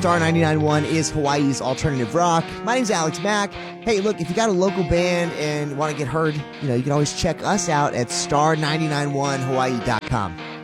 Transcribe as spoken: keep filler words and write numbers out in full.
Star ninety-nine point one is Hawaii's alternative rock. My name's Alex Mack. Hey, look, if you got a local band and want to get heard, you know, you can always check us out at star nine nine one hawaii dot com.